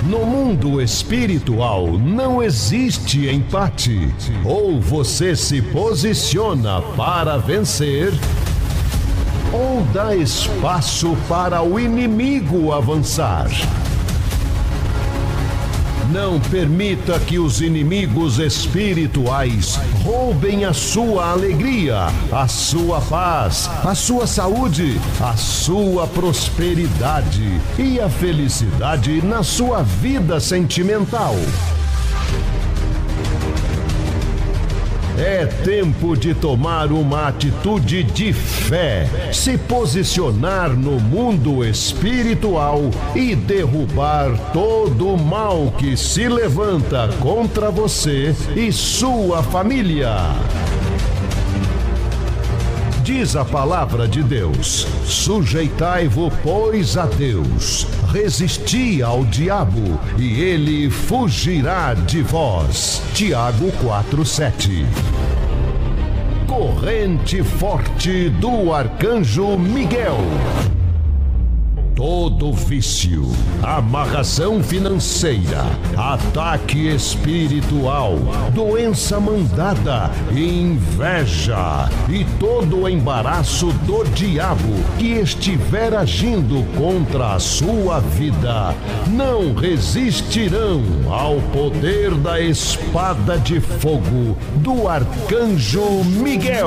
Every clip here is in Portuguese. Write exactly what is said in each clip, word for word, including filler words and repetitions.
No mundo espiritual não existe empate. Ou você se posiciona para vencer, ou dá espaço para o inimigo avançar. Não permita que os inimigos espirituais roubem a sua alegria, a sua paz, a sua saúde, a sua prosperidade e a felicidade na sua vida sentimental. É tempo de tomar uma atitude de fé, se posicionar no mundo espiritual e derrubar todo o mal que se levanta contra você e sua família. Diz a palavra de Deus: sujeitai-vos, pois, a Deus, resisti ao diabo, e ele fugirá de vós. Tiago quatro, sete. Corrente forte do Arcanjo Miguel. Todo vício, amarração financeira, ataque espiritual, doença mandada, inveja e todo o embaraço do diabo que estiver agindo contra a sua vida, não resistirão ao poder da espada de fogo do Arcanjo Miguel.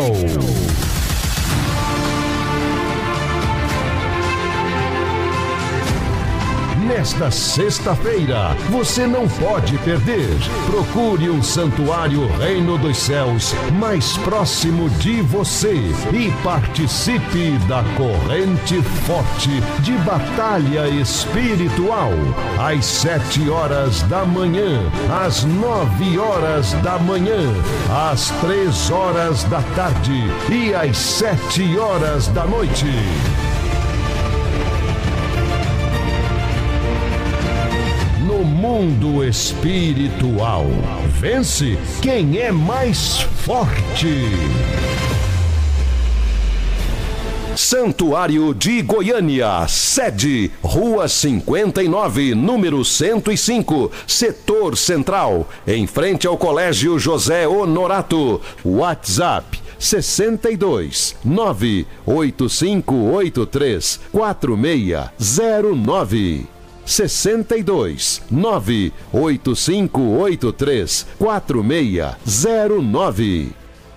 Nesta sexta-feira, você não pode perder. Procure um santuário Reino dos Céus mais próximo de você e participe da corrente forte de batalha espiritual. Às sete horas da manhã, às nove horas da manhã, às três horas da tarde e às sete horas da noite. No mundo espiritual, vence quem é mais forte. Santuário de Goiânia, sede, Rua cinquenta e nove, número cento e cinco, Setor Central, em frente ao Colégio José Honorato. WhatsApp sessenta e dois, nove oito cinco oito três, quatro seis zero nove. sessenta e dois, nove oito cinco oito três, quatro seis zero nove.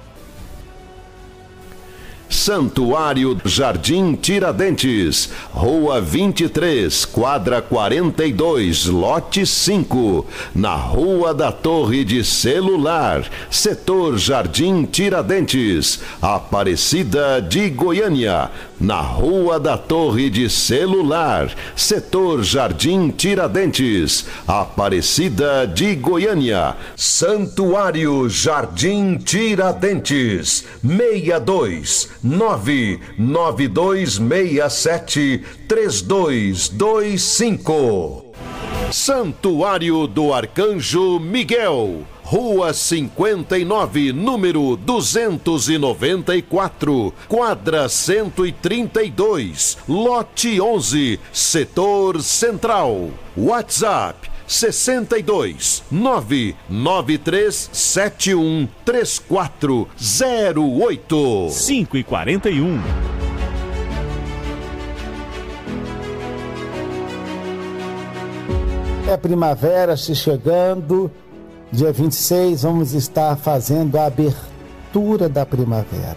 Santuário Jardim Tiradentes, Rua vinte e três, quadra quarenta e dois, lote cinco, na Rua da Torre de Celular, Setor Jardim Tiradentes, Aparecida de Goiânia, na Rua da Torre de Celular, Setor Jardim Tiradentes, Aparecida de Goiânia. Santuário Jardim Tiradentes, seis dois nove nove dois seis sete três dois dois cinco. Santuário do Arcanjo Miguel, Rua cinquenta e nove, número duzentos e noventa e quatro, quadra cento e trinta e dois, lote onze, Setor Central. WhatsApp sessenta e dois, nove nove três sete um três quatro zero oito. cinco e quarenta e um. É primavera se chegando, dia vinte e seis vamos estar fazendo a abertura da primavera.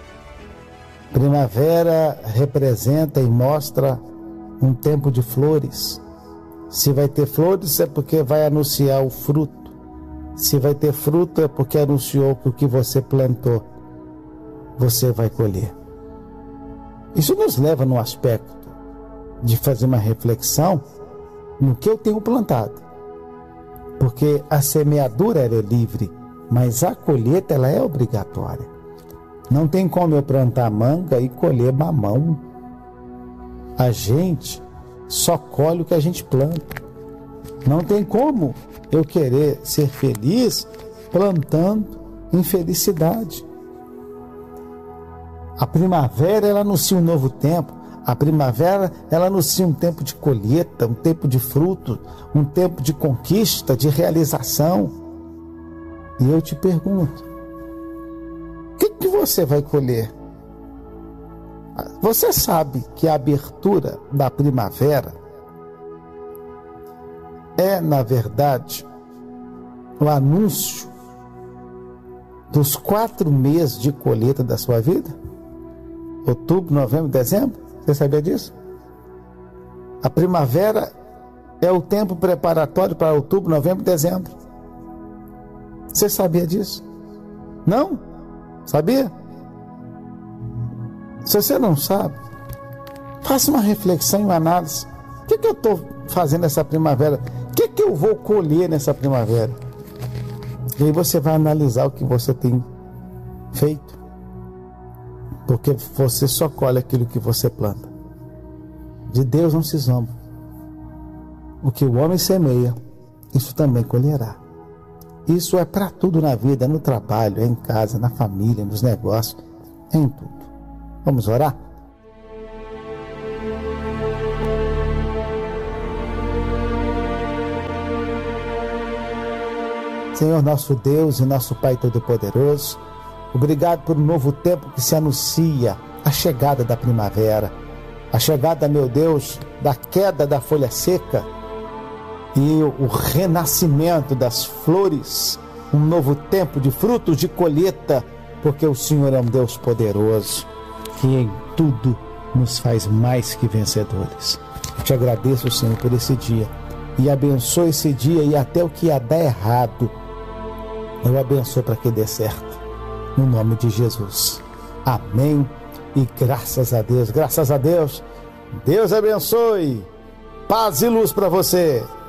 Primavera representa e mostra um tempo de flores. Se vai ter flores é porque vai anunciar o fruto. Se vai ter fruto é porque anunciou que o que você plantou, você vai colher. Isso nos leva no aspecto de fazer uma reflexão no que eu tenho plantado. Porque a semeadura ela é livre, mas a colheita ela é obrigatória. Não tem como eu plantar manga e colher mamão. A gente só colhe o que a gente planta. Não tem como eu querer ser feliz plantando infelicidade. A primavera ela anuncia um novo tempo. A primavera, ela anuncia um tempo de colheita, um tempo de fruto, um tempo de conquista, de realização. E eu te pergunto, o que, que você vai colher? Você sabe que a abertura da primavera é, na verdade, o anúncio dos quatro meses de colheita da sua vida? Outubro, novembro, dezembro? Você sabia disso? A primavera é o tempo preparatório para outubro, novembro, dezembro. Você sabia disso? Não? Sabia? Se você não sabe, faça uma reflexão e uma análise. O que, que eu estou fazendo nessa primavera? O que, que eu vou colher nessa primavera? E aí você vai analisar o que você tem feito. Porque você só colhe aquilo que você planta. De Deus não se zomba. O que o homem semeia, isso também colherá. Isso é para tudo na vida, no trabalho, é em casa, na família, nos negócios, é em tudo. Vamos orar? Senhor nosso Deus e nosso Pai Todo-Poderoso, obrigado por um novo tempo que se anuncia, a chegada da primavera, a chegada, meu Deus, da queda da folha seca e o renascimento das flores, um novo tempo de frutos de colheita, porque o Senhor é um Deus poderoso, que em tudo nos faz mais que vencedores. Eu te agradeço, Senhor, por esse dia e abençoe esse dia e até o que ia dar errado, eu abençoo para que dê certo. No nome de Jesus. Amém. E graças a Deus, graças a Deus. Deus abençoe. Paz e luz para você.